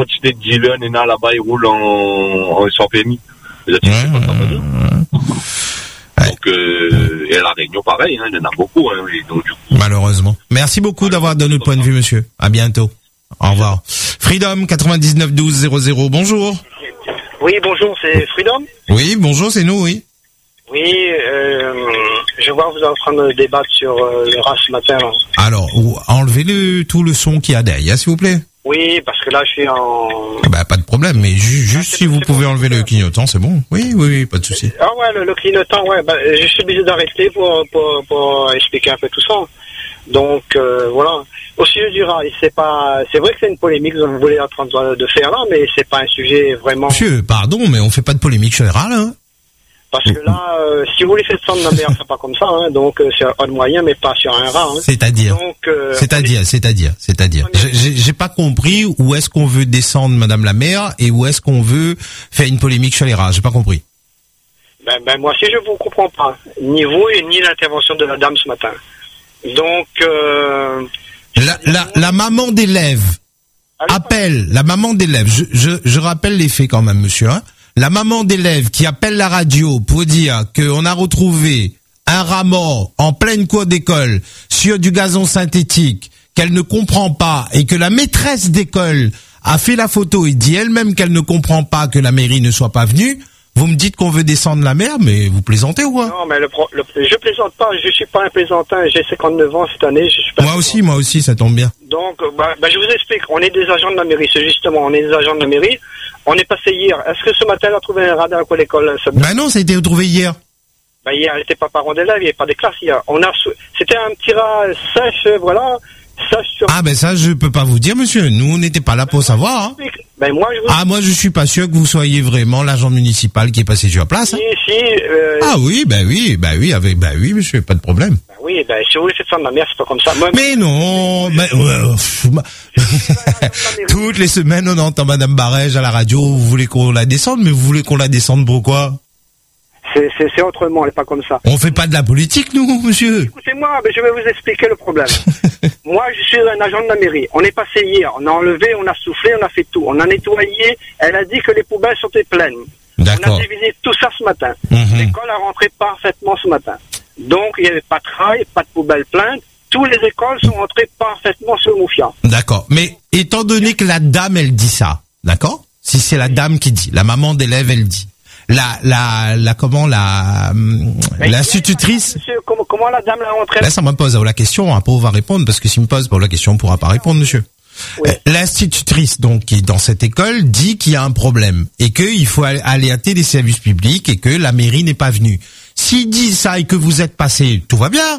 quantité de dealers, Nena, là-bas, ils roulent en sans permis. Donc, et à La Réunion, pareil, hein, il y en a beaucoup, hein, et donc, du coup. Malheureusement. Merci beaucoup d'avoir donné notre point de vue, monsieur. À bientôt. Au revoir. Freedom 99 12 00. Bonjour. Oui, bonjour, c'est Freedom. Oui, bonjour, c'est nous, oui. Oui, je vois que vous êtes en train de débattre sur le rat ce matin. Là. Alors, enlevez tout le son qu'il y a derrière, s'il vous plaît. Oui, parce que là, je suis en... Bah, pas de problème, mais juste si vous pouvez enlever le clignotant, c'est bon. Oui, pas de souci. Ah ouais, le clignotant, ouais, bah, je suis obligé d'arrêter pour expliquer un peu tout ça. Donc, voilà. Au sujet du rail, c'est vrai que c'est une polémique que vous voulez en train de faire là, mais c'est pas un sujet vraiment... Monsieur, pardon, mais on fait pas de polémique sur les rats, là. Parce que là, si vous voulez faire descendre la mer, c'est pas comme ça, hein. Donc, c'est un moyen, mais pas sur un rat, hein. C'est-à-dire. J'ai pas compris où est-ce qu'on veut descendre Madame la maire et où est-ce qu'on veut faire une polémique sur les rats. J'ai pas compris. Ben, moi aussi, je vous comprends pas. Ni vous et ni l'intervention de la dame ce matin. Donc, la maman d'élève appelle, la maman d'élève, je rappelle les faits quand même, monsieur, hein. La maman d'élève qui appelle la radio pour dire qu'on a retrouvé un rat mort en pleine cour d'école sur du gazon synthétique, qu'elle ne comprend pas et que la maîtresse d'école a fait la photo et dit elle-même qu'elle ne comprend pas que la mairie ne soit pas venue. Vous me dites qu'on veut descendre la mer, mais vous plaisantez ou quoi? Non, mais je plaisante pas, je suis pas un plaisantin, j'ai 59 ans cette année, je suis pas... Moi aussi, ça tombe bien. Donc, je vous explique, on est des agents de la mairie, c'est justement, on est des agents de la mairie, on est passé hier, est-ce que ce matin on a trouvé un radar à l'école? Non, ça a été retrouvé hier. Hier, il n'était pas parent d'élèves, il n'y avait pas de classe hier. C'était un petit rat sèche, voilà, sèche sur... Ah, ça, je peux pas vous dire, monsieur, nous, on n'était pas là pour savoir, hein. Moi, je suis pas sûr que vous soyez vraiment l'agent municipal qui est passé sur place. Hein. Ah oui, oui, monsieur, pas de problème. Oui, si vous voulez faire ça de ma mère, c'est pas comme ça. Mais non, toutes les semaines, on entend Madame Barège à la radio, vous voulez qu'on la descende, mais vous voulez qu'on la descende pourquoi? C'est autrement, elle n'est pas comme ça. On fait pas de la politique, nous, monsieur. Écoutez-moi, je vais vous expliquer le problème. Moi, je suis un agent de la mairie. On est passé hier, on a enlevé, on a soufflé, on a fait tout. On a nettoyé, elle a dit que les poubelles sont pleines. D'accord. On a divisé tout ça ce matin. L'école a rentré parfaitement ce matin. Donc, il n'y avait pas de rail, pas de poubelles pleines. Toutes les écoles sont rentrées parfaitement sur le Moufia. D'accord. Mais étant donné que la dame, elle dit ça, d'accord? Si c'est la dame qui dit, la maman d'élève, elle dit. L'institutrice. Comment la dame l'a rentrée? Là, ça me pose la question, après on va répondre, parce que s'il me pose la question, on pourra pas répondre, monsieur. Oui. L'institutrice, donc, qui est dans cette école, dit qu'il y a un problème, et qu'il faut alerter les services publics, et que la mairie n'est pas venue. S'il dit ça et que vous êtes passé, tout va bien?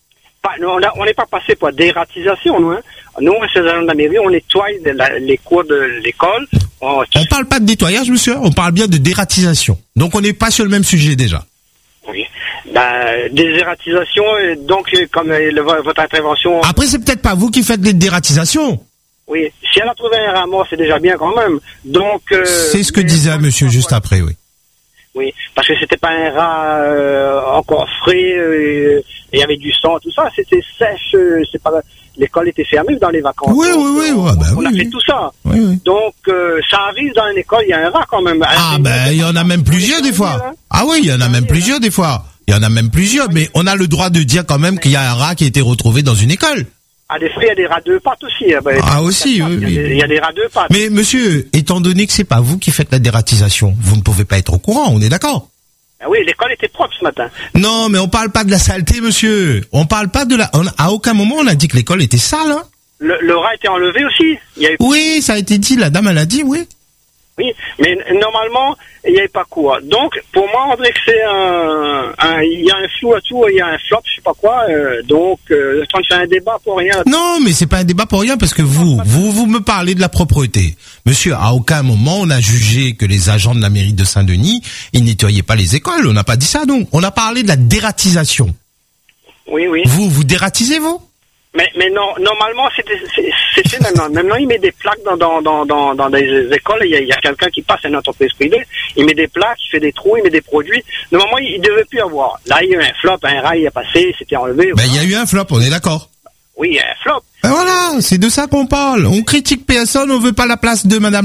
On n'est pas passé pour la dératisation, nous, hein. Nous, ces agents de la mairie, on nettoie les cours de l'école. On parle pas de nettoyage, monsieur, on parle bien de dératisation. Donc on n'est pas sur le même sujet déjà. Oui. Dératisation, donc comme votre intervention... Après, c'est peut-être pas vous qui faites les dératisations. Oui, si elle a trouvé un rat mort, c'est déjà bien quand même. Donc... c'est ce que disait monsieur juste après, oui. Oui, parce que c'était pas un rat encore frais, il y avait du sang, tout ça, c'était sèche, c'est pas... L'école était fermée dans les vacances. Oui. On a fait tout ça. Oui. Donc, ça arrive dans une école, il y a un rat quand même. Il y en a même plusieurs des fois. Hein. Ah oui, il y en a même plusieurs des fois. Il y en a même plusieurs, mais on a le droit de dire quand même qu'il y a un rat qui a été retrouvé dans une école. Ah, des fois, il y a des rats deux pattes aussi. Aussi, oui. Il y a des rats deux pattes. Mais monsieur, étant donné que c'est pas vous qui faites la dératisation, vous ne pouvez pas être au courant, on est d'accord? Ah oui, l'école était propre ce matin. Non, mais on parle pas de la saleté, monsieur. On parle pas de à aucun moment on a dit que l'école était sale, hein. Le rat était enlevé aussi. Oui, ça a été dit, la dame elle a dit, oui. Oui, mais normalement, il n'y avait pas quoi. Donc, pour moi, on dirait que c'est il y a un flou à tout, il y a un flop, je sais pas quoi. Donc, quand c'est un débat pour rien. Non, mais c'est pas un débat pour rien parce que vous me parlez de la propreté. Monsieur, à aucun moment on a jugé que les agents de la mairie de Saint-Denis, ils nettoyaient pas les écoles. On n'a pas dit ça, donc. On a parlé de la dératisation. Oui. Vous dératisez, vous? Mais non, normalement, c'est maintenant, il met des plaques dans des écoles, il y a quelqu'un qui passe, une entreprise privée, il met des plaques, il fait des trous, il met des produits. Normalement, il devait plus avoir. Là, il y a eu un flop, un rail est passé, c'était enlevé. Il y a eu un flop, on est d'accord. Oui, il y a un flop. Voilà, c'est de ça qu'on parle. On critique personne, on veut pas la place de madame